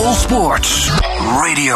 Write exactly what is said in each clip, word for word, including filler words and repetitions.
All Sports Radio.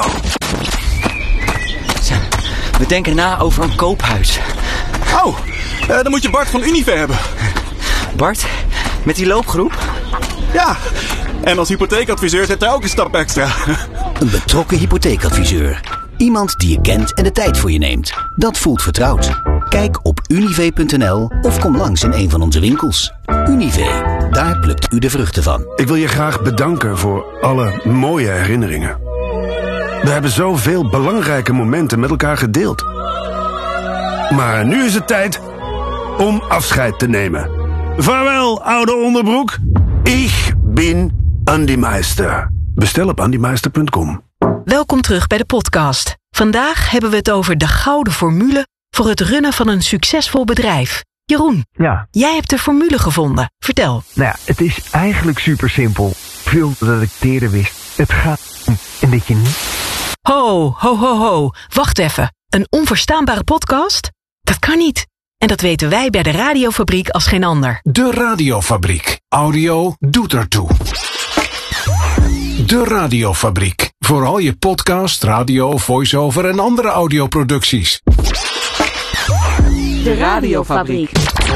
We denken na over een koophuis. Oh, uh, dan moet je Bart van Unive hebben. Bart, met die loopgroep? Ja, en als hypotheekadviseur zet hij ook een stap extra. Een betrokken hypotheekadviseur. Iemand die je kent en de tijd voor je neemt. Dat voelt vertrouwd. Kijk op unive punt n l of kom langs in een van onze winkels. Unive, daar plukt u de vruchten van. Ik wil je graag bedanken voor alle mooie herinneringen. We hebben zoveel belangrijke momenten met elkaar gedeeld. Maar nu is het tijd om afscheid te nemen. Vaarwel, oude onderbroek. Ik ben Andy Meister. Bestel op andy meister punt com. Welkom terug bij de podcast. Vandaag hebben we het over de gouden formule voor het runnen van een succesvol bedrijf. Jeroen, ja. Jij hebt de formule gevonden. Vertel. Nou ja, het is eigenlijk super simpel. Veel dat ik het eerder wist. Het gaat om een beetje niet. Ho, ho, ho, ho. Wacht even. Een onverstaanbare podcast? Dat kan niet. En dat weten wij bij de Radiofabriek als geen ander. De Radiofabriek. Audio doet ertoe. De Radiofabriek. Voor al je podcast, radio, voice-over en andere audioproducties. De Radiofabriek.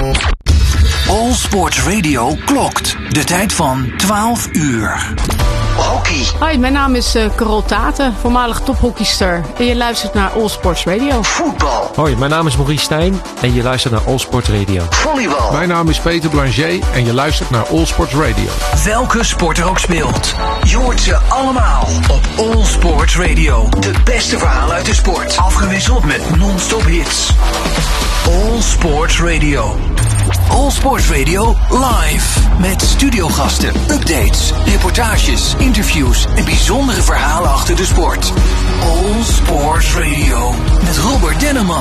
All Sports Radio klokt. De tijd van twaalf uur. Hockey. Hoi, mijn naam is uh, Carol Taten, voormalig tophockeyster. En je luistert naar All Sports Radio. Voetbal. Hoi, mijn naam is Maurice Stijn en je luistert naar All Sports Radio. Volleybal. Mijn naam is Peter Blanchet en je luistert naar All Sports Radio. Welke sport er ook speelt, je hoort ze allemaal op All Sports Radio. De beste verhalen uit de sport, afgewisseld met non-stop hits. All Sports Radio. All Sports Radio live. Met studiogasten, updates, reportages, interviews en bijzondere verhalen achter de sport. All Sports Radio. Met Robert Denneman.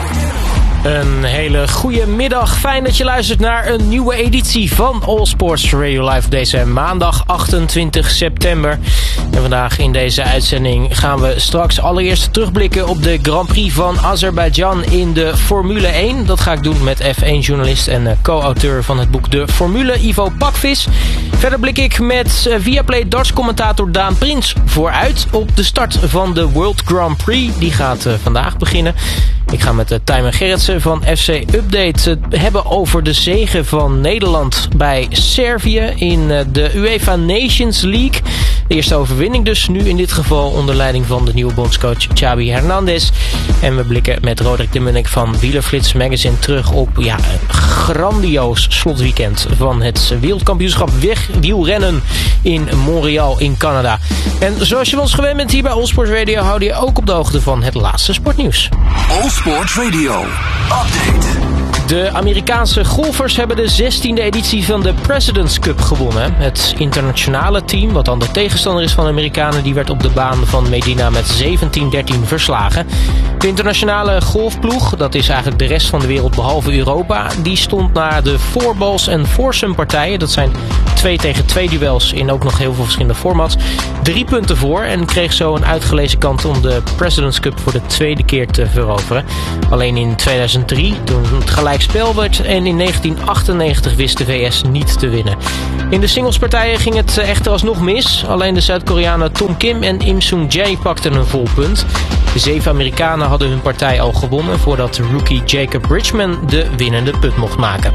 Een hele goede middag. Fijn dat je luistert naar een nieuwe editie van All Sports Radio Live op deze maandag achtentwintig september. En vandaag in deze uitzending gaan we straks allereerst terugblikken op de Grand Prix van Azerbeidzjan in de Formule één. Dat ga ik doen met F één journalist en co-auteur van het boek De Formule, Ivo Pakvis. Verder blik ik met Viaplay darts commentator Daan Prins vooruit op de start van de World Grand Prix. Die gaat uh, vandaag beginnen. Ik ga met uh, Tijmen Gerritsen van F C Update het hebben over de zege van Nederland bij Servië in uh, de UEFA Nations League. De eerste overwinning dus nu in dit geval onder leiding van de nieuwe bondscoach Xabi Hernandez. En we blikken met Roderick de Munnik van Wielerflits Magazine terug op ja, een grandioos slotweekend van het wereldkampioenschap wegwielrennen in Montreal in Canada. En zoals je ons gewend bent hier bij All Sports Radio, houden je ook op de hoogte van het laatste sportnieuws. All Sports Radio Update. De Amerikaanse golfers hebben de zestiende editie van de President's Cup gewonnen. Het internationale team, wat dan de tegenstander is van de Amerikanen, die werd op de baan van Medina met zeventien dertien verslagen. De internationale golfploeg, dat is eigenlijk de rest van de wereld behalve Europa, die stond naar de fourballs en foursome partijen. Dat zijn twee tegen twee duels in ook nog heel veel verschillende formats. Drie punten voor en kreeg zo een uitgelezen kans om de President's Cup voor de tweede keer te veroveren. Alleen in tweeduizend drie, toen het gelijk spel werd, en in negentien achtennegentig wist de V S niet te winnen. In de singlespartijen ging het echter alsnog mis. Alleen de Zuid-Koreanen Tom Kim en Im Sung-jae pakten een vol punt. De zeven Amerikanen hadden hun partij al gewonnen voordat rookie Jacob Bridgman de winnende punt mocht maken.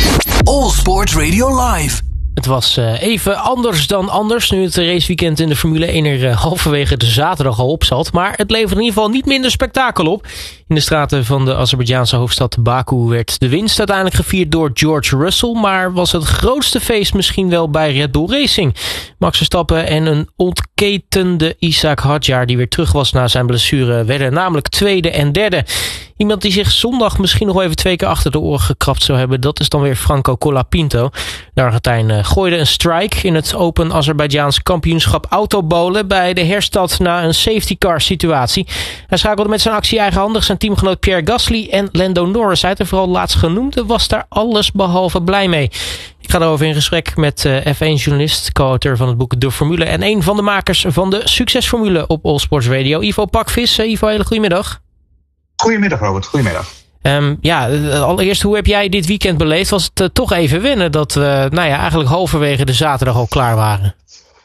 All Sports Radio Live. Het was uh, even anders dan anders nu het raceweekend in de Formule één er uh, halverwege de zaterdag al op zat. Maar het leverde in ieder geval niet minder spektakel op. In de straten van de Azerbeidzjaanse hoofdstad Baku werd de winst uiteindelijk gevierd door George Russell. Maar was het grootste feest misschien wel bij Red Bull Racing. Max Verstappen en een ontketende Ishaq Hadjar, die weer terug was na zijn blessure, werden namelijk tweede en derde. Iemand die zich zondag misschien nog wel even twee keer achter de oren gekrapt zou hebben, dat is dan weer Franco Colapinto. De Argentijn uh, gooide een strike in het Open Azerbeidzjaans kampioenschap autobolen bij de herstart na een safety car situatie. Hij schakelde met zijn actie eigenhandig zijn teamgenoot Pierre Gasly en Lando Norris uit. En vooral laatstgenoemde was daar alles behalve blij mee. Ik ga erover in gesprek met uh, F één journalist, co-auteur van het boek De Formule en een van de makers van de succesformule op All Sports Radio, Ivo Pakvis. Uh, Ivo, hele goedemiddag. Goedemiddag Robert, goedemiddag. Um, ja, allereerst, hoe heb jij dit weekend beleefd? Was het uh, toch even wennen dat we nou ja, eigenlijk halverwege de zaterdag al klaar waren?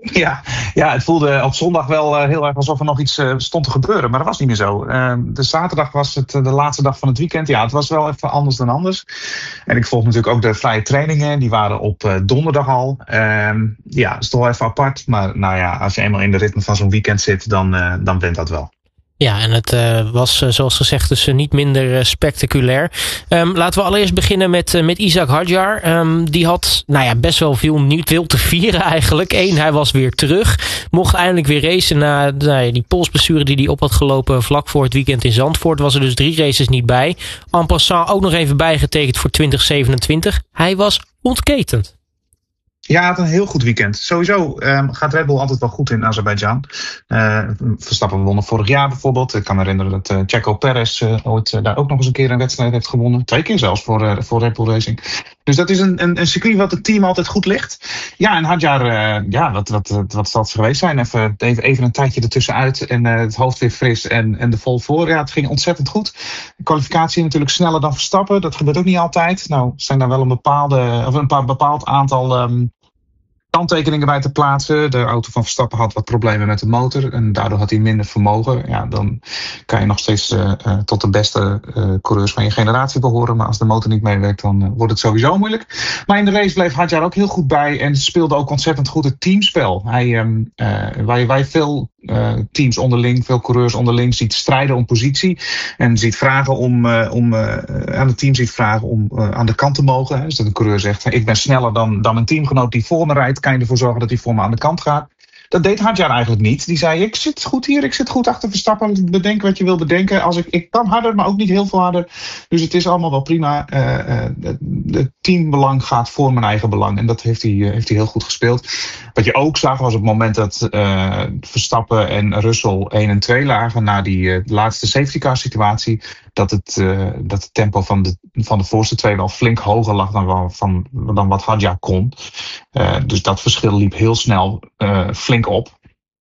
Ja, ja, het voelde op zondag wel uh, heel erg alsof er nog iets uh, stond te gebeuren. Maar dat was niet meer zo. Uh, de zaterdag was het uh, de laatste dag van het weekend. Ja, het was wel even anders dan anders. En ik volg natuurlijk ook de vrije trainingen. Die waren op uh, donderdag al. Uh, ja, dat is toch wel even apart. Maar nou ja, als je eenmaal in de ritme van zo'n weekend zit, dan, uh, dan wint dat wel. Ja, en het uh, was uh, zoals gezegd dus uh, niet minder uh, spectaculair. Um, laten we allereerst beginnen met, uh, met Ishak Hadjar. Um, die had nou ja, best wel veel, niet veel te vieren eigenlijk. Eén, hij was weer terug. Mocht eindelijk weer racen na nou ja, die polsblessure die hij op had gelopen vlak voor het weekend in Zandvoort. Was er dus drie races niet bij. En passant ook nog even bijgetekend voor twintig zevenentwintig. Hij was ontketend. Ja, het had een heel goed weekend. Sowieso um, gaat Red Bull altijd wel goed in Azerbeidzjan. Uh, Verstappen wonnen vorig jaar bijvoorbeeld. Ik kan me herinneren dat uh, Checo Perez uh, ooit uh, daar ook nog eens een keer een wedstrijd heeft gewonnen. Twee keer zelfs voor, uh, voor Red Bull Racing. Dus dat is een, een, een circuit wat het team altijd goed ligt. Ja, en Hadjar, uh, ja, wat, wat, wat, wat zal het geweest zijn? Even, even, even een tijdje ertussenuit en uh, het hoofd weer fris en, en de vol voor. Ja, het ging ontzettend goed. De kwalificatie natuurlijk sneller dan Verstappen. Dat gebeurt ook niet altijd. Nou, zijn daar wel een bepaalde, of een paar, bepaald aantal Um, kanttekeningen bij te plaatsen. De auto van Verstappen had wat problemen met de motor en daardoor had hij minder vermogen. Ja, dan kan je nog steeds uh, uh, tot de beste uh, coureurs van je generatie behoren. Maar als de motor niet meewerkt, dan uh, wordt het sowieso moeilijk. Maar in de race bleef Hadjar ook heel goed bij en speelde ook ontzettend goed het teamspel. Hij, um, uh, waar, waar je veel uh, teams onderling, veel coureurs onderling ziet strijden om positie en ziet vragen om, uh, om uh, aan het team ziet vragen om uh, aan de kant te mogen. Hè. Dus dat een coureur zegt, ik ben sneller dan, dan mijn teamgenoot die voor me rijdt, kan je ervoor zorgen dat hij voor me aan de kant gaat. Dat deed Hadjar eigenlijk niet. Die zei, ik zit goed hier, ik zit goed achter Verstappen. Bedenk wat je wil bedenken. Als ik, ik kan harder, maar ook niet heel veel harder. Dus het is allemaal wel prima. Uh, uh, het teambelang gaat voor mijn eigen belang. En dat heeft hij, uh, heeft hij heel goed gespeeld. Wat je ook zag was op het moment dat uh, Verstappen en Russell één en twee lagen na die uh, laatste safety car situatie. Dat het, uh, dat het tempo van de, van de voorste twee wel flink hoger lag dan, van, dan wat Hadjar kon. Uh, dus dat verschil liep heel snel uh, flink op.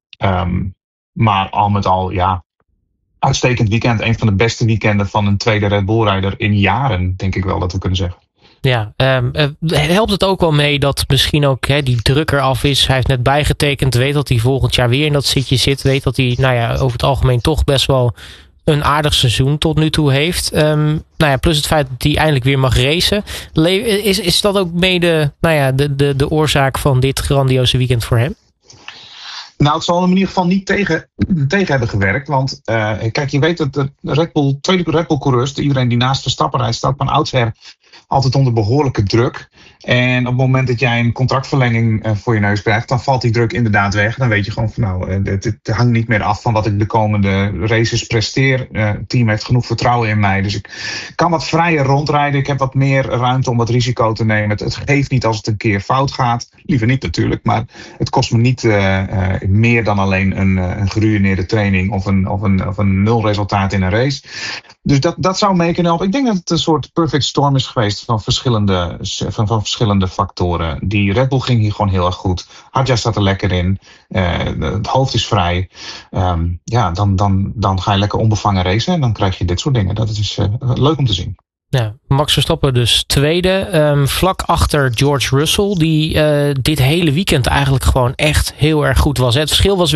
Um, maar al met al, ja, uitstekend weekend. Een van de beste weekenden van een tweede Red Bull-rijder in jaren, denk ik wel dat we kunnen zeggen. Ja, um, uh, helpt het ook wel mee dat misschien ook he, die druk eraf is. Hij heeft net bijgetekend, weet dat hij volgend jaar weer in dat zitje zit. Weet dat hij nou ja, over het algemeen toch best wel een aardig seizoen tot nu toe heeft. Um, nou ja, plus het feit dat hij eindelijk weer mag racen. Le- is, is dat ook mede nou ja, de, de, de oorzaak van dit grandioze weekend voor hem? Nou, het zal hem in ieder geval niet tegen, tegen hebben gewerkt. Want uh, kijk, je weet dat de Red Bull, tweede Red Bull coureurs, iedereen die naast Verstappen rijdt, staat van oudsher altijd onder behoorlijke druk. En op het moment dat jij een contractverlenging uh, voor je neus krijgt, dan valt die druk inderdaad weg. Dan weet je gewoon van nou, uh, het, het hangt niet meer af van wat ik de komende races presteer. Uh, het team heeft genoeg vertrouwen in mij. Dus ik kan wat vrijer rondrijden. Ik heb wat meer ruimte om wat risico te nemen. Het, het geeft niet als het een keer fout gaat. Liever niet natuurlijk, maar het kost me niet uh, uh, meer dan alleen een, uh, een geruïneerde training of een, of een, of een nul resultaat in een race. Dus dat, dat zou mee kunnen helpen. Ik denk dat het een soort perfect storm is geweest van verschillende, van, van verschillende factoren. Die Red Bull ging hier gewoon heel erg goed. Hadjar staat er lekker in. Uh, het hoofd is vrij. Um, ja, dan, dan, dan ga je lekker onbevangen racen en dan krijg je dit soort dingen. Dat is uh, leuk om te zien. Ja, Max Verstappen dus tweede. Um, vlak achter George Russell, die uh, dit hele weekend eigenlijk gewoon echt heel erg goed was. Het verschil was